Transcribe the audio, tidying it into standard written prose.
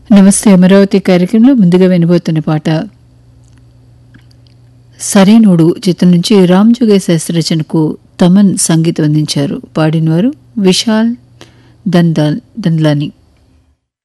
నమస్తే అమరావతి కార్యక్రమంలో ముందుగా వినబోతున్న పాట సరైనోడు చిత్రం నుంచి రామ్ జోగే శాస్త్రి రచనకు తమన్ సంగీతం అందించారు. పాడినవారు విశాల్ దంద్లాని.